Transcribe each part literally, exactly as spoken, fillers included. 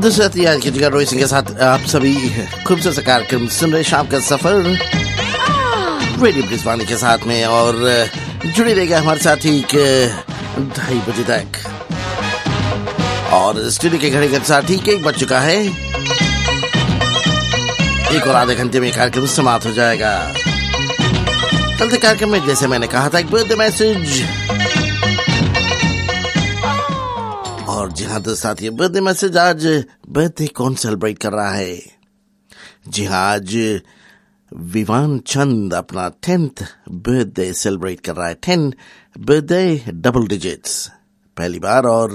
दूसरा आज की जगह रोई सिंह के साथ आप सभी खूबसूरत कार्यक्रम सुन रहे शाम का सफर रेडियो ब्रिजवानी के साथ में, और जुड़े रहेगा हमारे साथ ठीक ढाई बजे तक। और स्टूडियो के घड़ी के साथ ठीक एक बज चुका है, एक और आधे घंटे में कार्यक्रम समाप्त हो जाएगा। चलते कार्यक्रम में जैसे मैंने कहा था, एक बर्थडे मैसेज, और जी हाँ दोस्त साथी, बर्थडे मैसेज। आज बर्थडे कौन सेलिब्रेट कर रहा है? जी हाँ, आज विवान चंद अपना टेंथ बर्थडे सेलिब्रेट कर रहा है। टेन बर्थडे डबल डिजिट्स, पहली बार, और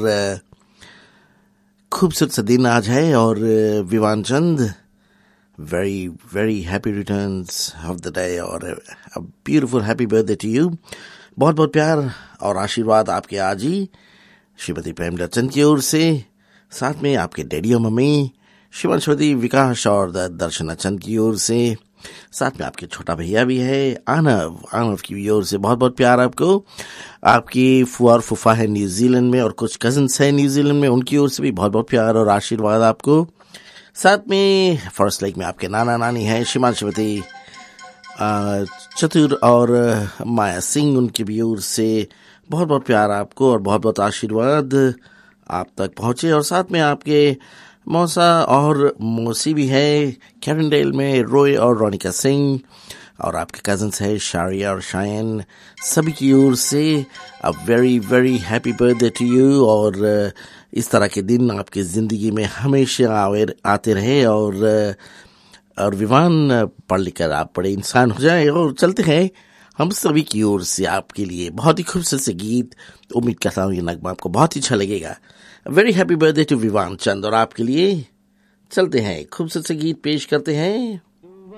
खूबसूरत सा दिन आज है। और विवान चंद, very very happy returns of the day, और a beautiful happy birthday to you. बहुत बहुत प्यार और आशीर्वाद आपके आज ही श्रीमती प्रेमला चंद की ओर से, साथ में आपके डैडी और मम्मी श्रीमती विकास और दर्शना चंद की ओर से, साथ में आपके छोटा भैया भी है आनव आनव की ओर से बहुत बहुत प्यार आपको। आपकी फुआ और फूफा है न्यूजीलैंड में, और कुछ कजिन्स है न्यूजीलैंड में, उनकी ओर से भी बहुत बहुत प्यार और आशीर्वाद आपको। साथ में फॉरेस्ट लेक में आपके नाना नानी है श्रीमान श्रीमती चतुर और माया सिंह, उनकी भी ओर से बहुत बहुत प्यार आपको और बहुत बहुत आशीर्वाद आप तक पहुंचे। और साथ में आपके मौसा और मौसी भी है कैरनडेल में, रॉय और रोनिका सिंह, और आपके कजन्स है शारिया और शायन, सभी की ओर से a very very happy birthday to you. और इस तरह के दिन आपकी जिंदगी में हमेशा आते रहे, और और विवान पढ़ लिख कर आप बड़े इंसान हो जाए। और चलते हैं हम सभी की ओर से आपके लिए बहुत ही खूबसूरत से गीत। उम्मीद करता हूँ ये नगमा आपको बहुत ही अच्छा लगेगा। Very happy birthday to Vivaan चंद, और आपके लिए चलते हैं खूबसूरत से गीत पेश करते हैं।